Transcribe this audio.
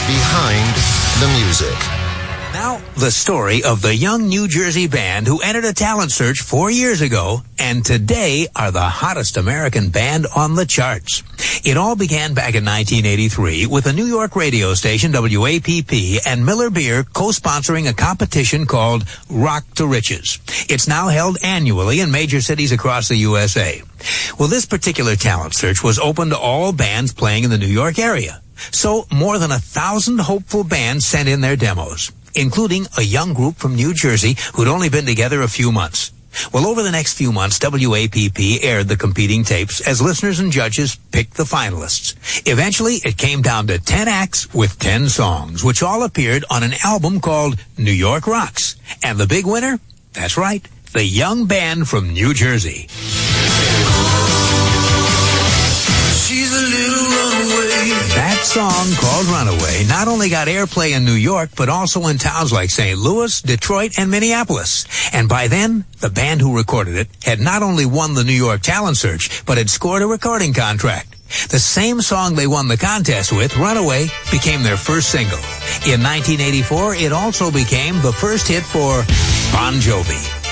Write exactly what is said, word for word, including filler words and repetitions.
behind the music. Now, the story of the young New Jersey band who entered a talent search four years ago and today are the hottest American band on the charts. It all began back in nineteen eighty-three with a New York radio station, W A P P, and Miller Beer co-sponsoring a competition called Rock to Riches. It's now held annually in major cities across the U S A. Well, this particular talent search was open to all bands playing in the New York area. So more than a thousand hopeful bands sent in their demos, including a young group from New Jersey who'd only been together a few months. Well, over the next few months, W A P P aired the competing tapes as listeners and judges picked the finalists. Eventually, it came down to ten acts with ten songs, which all appeared on an album called New York Rocks. And the big winner? That's right, the young band from New Jersey. She's a little runaway. That song, called Runaway, not only got airplay in New York, but also in towns like Saint Louis, Detroit, and Minneapolis. And by then, the band who recorded it had not only won the New York Talent Search, but had scored a recording contract. The same song they won the contest with, Runaway, became their first single. In nineteen eighty-four, it also became the first hit for Bon Jovi.